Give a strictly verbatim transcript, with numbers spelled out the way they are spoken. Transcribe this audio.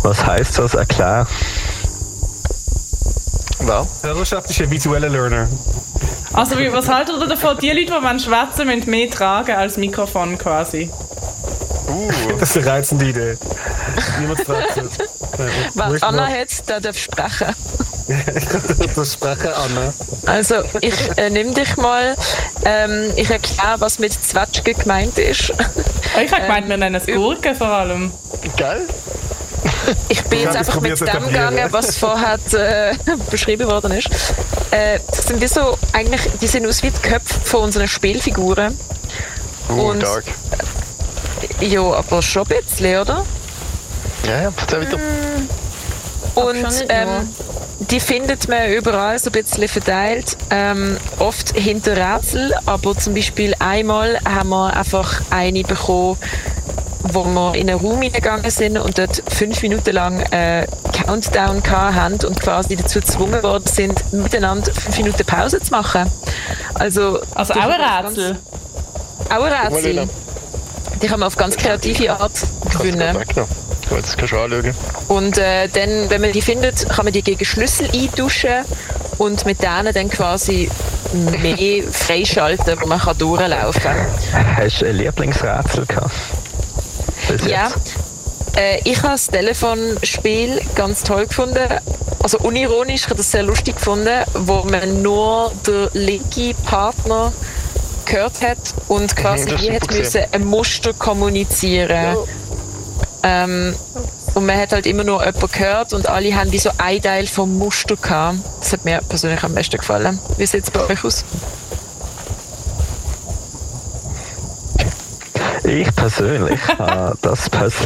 Was heisst das? Erklär. Was? Hörerschaft ist ein visueller Learner. Also wie- was haltet ihr davon? Die Leute, die man schwätzen, müssen mehr tragen als Mikrofon quasi. Uh, Das ist eine reizende Idee. Niemand fragt es. Wer Anna hat, der darf sprechen. Ich kann das sprechen, Anna. Also, ich äh, nehme dich mal. Ähm, ich erkläre, was mit Zwetschge gemeint ist. Ich habe gemeint, wir nennen es Gurken vor allem. geil. Ich bin Ich jetzt hab einfach mit das dem probiert zu gegangen, etablieren. was vorher äh, beschrieben worden ist. Äh, das sind wie so, eigentlich, die sehen aus wie die Köpfe von unseren Spielfiguren. Uh, Und- dark. Ja, aber schon ein bisschen, oder? Ja, ja, erzähl weiter. Und schon nicht ähm, die findet man überall so ein bisschen verteilt. Ähm, oft hinter Rätsel, aber zum Beispiel einmal haben wir einfach eine bekommen, wo wir in einen Raum hineingegangen sind und dort fünf Minuten lang äh, Countdown hatten und quasi dazu gezwungen worden sind, miteinander fünf Minuten Pause zu machen. Also, Also die auch ein kann man auf Rätsel. Ganz, auch ein Rätsel. Marlene. Die kann man auf ganz kreative Art gewinnen. Wegnehmen. Jetzt kannst du anschauen. Und äh, dann, wenn man die findet, kann man die gegen Schlüssel eintauschen und mit denen dann quasi mehr freischalten, wo man kann durchlaufen kann. Hast du ein Lieblingsrätsel gehabt? Bis Ja, jetzt? äh, ich habe das Telefonspiel ganz toll gefunden. Also unironisch, ich habe das sehr lustig gefunden, wo man nur den linken Partner gehört hat und quasi Mhm, das ist die hat super müssen ein Muster kommunizieren. Ähm, und man hat halt immer nur jemanden gehört und alle haben wie so ein Teil vom Muster gehabt. Das hat mir persönlich am besten gefallen. Wie sieht es bei euch aus? Ich persönlich habe das Puzzle